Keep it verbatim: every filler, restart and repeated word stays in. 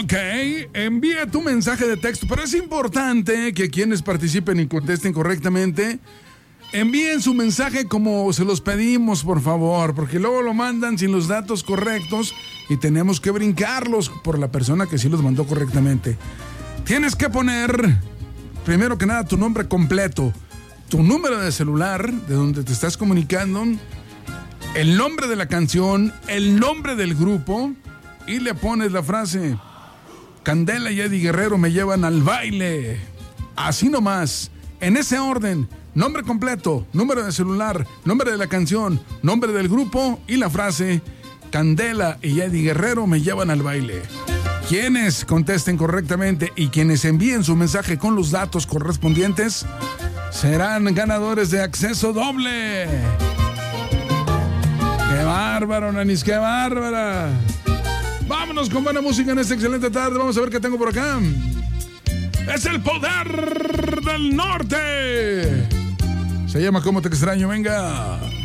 Ok, envía tu mensaje de texto, pero es importante que quienes participen y contesten correctamente envíen su mensaje como se los pedimos, por favor, porque luego lo mandan sin los datos correctos y tenemos que brincarlos por la persona que sí los mandó correctamente. Tienes que poner, primero que nada, tu nombre completo, tu número de celular, de donde te estás comunicando, el nombre de la canción, el nombre del grupo, y le pones la frase: Candela y Eddie Guerrero me llevan al baile. Así nomás, en ese orden: nombre completo, número de celular, nombre de la canción, nombre del grupo y la frase: Candela y Eddie Guerrero me llevan al baile. Quienes contesten correctamente y quienes envíen su mensaje con los datos correspondientes serán ganadores de acceso doble. ¡Qué bárbaro, Nanis! ¡Qué bárbara! Vámonos con buena música en esta excelente tarde. Vamos a ver qué tengo por acá. ¡Es el poder del norte! Se llama Cómo te extraño. Venga.